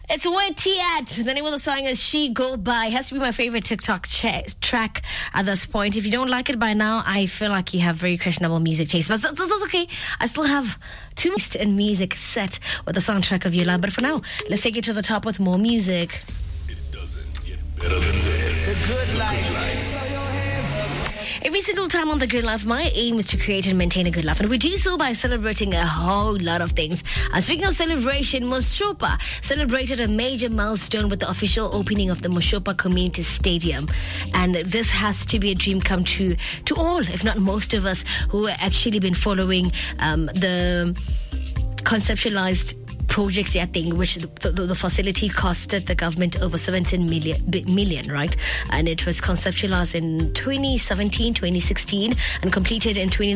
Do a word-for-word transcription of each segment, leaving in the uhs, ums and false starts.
It's Where T At. The name of the song is She Go By. It has to be my favorite TikTok ch- track at this point. If you don't like it by now, I feel like you have very questionable music taste. But that's, that's okay. I still have two weeks in music set with the soundtrack of your life. But for now, let's take it to the top with more music. It doesn't get better than this. The Good Life. The Good Life. Every single time on The Good Life, my aim is to create and maintain a good life. And we do so by celebrating a whole lot of things. Uh, speaking of celebration, Moshopa celebrated a major milestone with the official opening of the Moshopa Community Stadium. And this has to be a dream come true to all, if not most of us, who have actually been following um, the conceptualized projects, yeah, thing, which the, the, the facility costed the government over seventeen million, million, right? And it was conceptualized in twenty seventeen, twenty sixteen and completed in twenty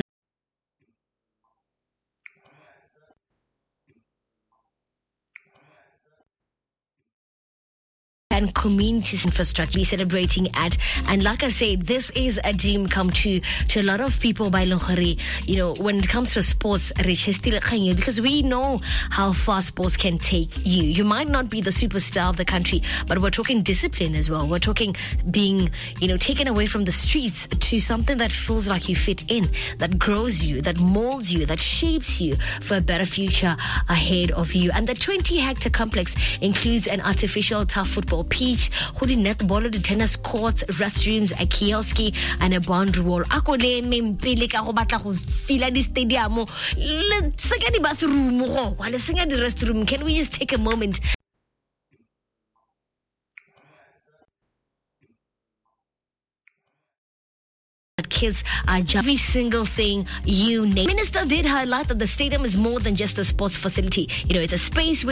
and communities infrastructure be celebrating at. And like I say, this is a dream come true to a lot of people by Longhari. You know, when it comes to sports, because we know how far sports can take you. You might not be the superstar of the country, but we're talking discipline as well. We're talking being, you know, taken away from the streets to something that feels like you fit in, that grows you, that molds you, that shapes you for a better future ahead of you. And the twenty hectare complex includes an artificial tough football pitch, holding netball, the tennis courts, restrooms, a kiosk, and a boundary wall. Ako le mempele ka go batla go fila di stadium. Let's get the bathroom. Let's get the restroom. Can we just take a moment? Kids are just every single thing you name. Minister did highlight that the stadium is more than just a sports facility. You know, it's a space where